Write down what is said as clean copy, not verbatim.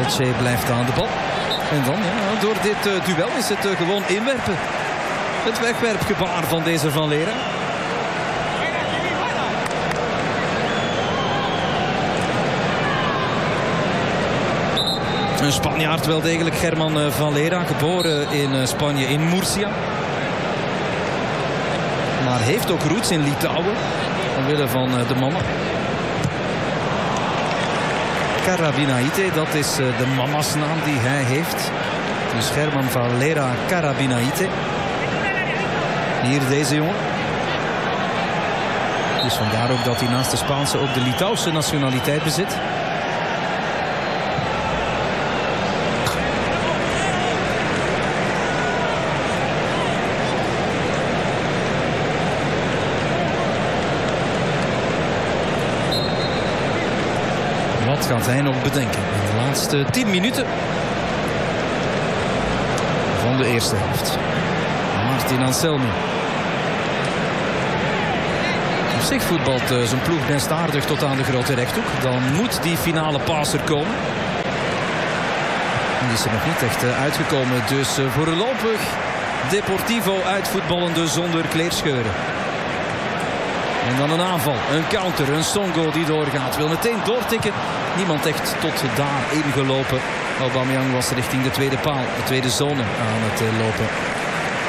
Elche blijft aan de bal. En dan, ja, door dit duel is het gewoon inwerpen. Het wegwerpgebaar van deze Van Lera. Een Spanjaard wel degelijk, Germán Van Lera, geboren in Spanje in Murcia. Maar heeft ook roots in Litouwen, omwille van de mama. Karabinaite, dat is de mama's naam die hij heeft. Dus Germán Van Lera Karabinaite. Hier deze jongen. Dus vandaar ook dat hij naast de Spaanse ook de Litouwse nationaliteit bezit. Wat gaat hij nog bedenken in de laatste 10 minuten van de eerste helft? Martin Anselmi. Op zich voetbalt zijn ploeg best aardig tot aan de grote rechthoek. Dan moet die finale passer komen. En die is er nog niet echt uitgekomen. Dus voorlopig Deportivo uitvoetballende zonder kleerscheuren. En dan een aanval, een counter, een Songo die doorgaat. Wil meteen doortikken. Niemand echt tot daar ingelopen. Aubameyang was richting de tweede paal, de tweede zone aan het lopen.